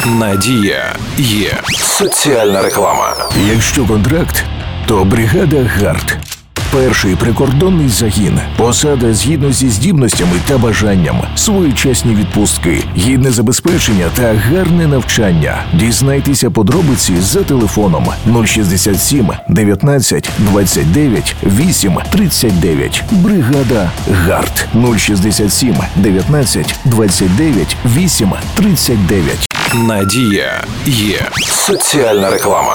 Надія є. Соціальна реклама. Якщо контракт, то бригада ГАРД. Перший прикордонний загін. Посада згідно зі здібностями та бажанням. Своєчасні відпустки, гідне забезпечення та гарне навчання. Дізнайтеся подробиці за телефоном 067 19 29 8 39. Бригада ГАРД 067 19 29 8 39. Надія є. Соціальна реклама.